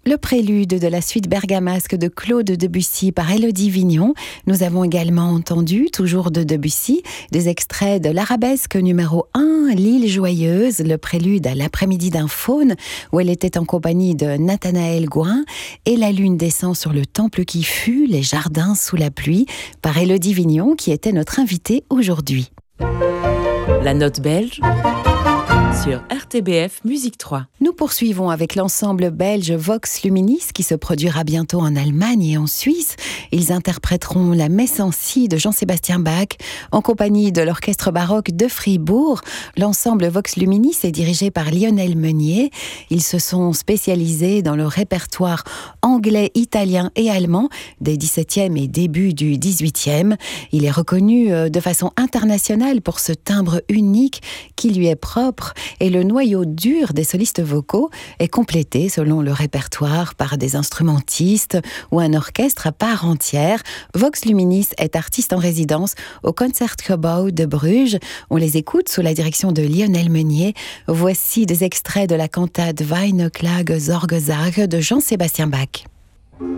Le prélude de la suite bergamasque de Claude Debussy par Élodie Vignon. Nous avons également entendu, toujours de Debussy, des extraits de l'arabesque numéro 1, L'île joyeuse, le prélude à l'après-midi d'un faune, où elle était en compagnie de Nathanaël Gouin, et La lune descend sur le temple qui fut, les jardins sous la pluie, par Élodie Vignon, qui était notre invitée aujourd'hui. La note belge sur RTBF Musique 3. Nous poursuivons avec l'ensemble belge Vox Luminis qui se produira bientôt en Allemagne et en Suisse. Ils interpréteront la Messe en Si de Jean-Sébastien Bach en compagnie de l'orchestre baroque de Fribourg. L'ensemble Vox Luminis est dirigé par Lionel Meunier. Ils se sont spécialisés dans le répertoire anglais, italien et allemand des 17e et début du 18e. Il est reconnu de façon internationale pour ce timbre unique qui lui est propre. Et le noyau dur des solistes vocaux est complété selon le répertoire par des instrumentistes ou un orchestre à part entière. Vox Luminis est artiste en résidence au Concertgebouw de Bruges. On les écoute sous la direction de Lionel Meunier. Voici des extraits de la cantate Weine Klage Sorge Sage de Jean-Sébastien Bach.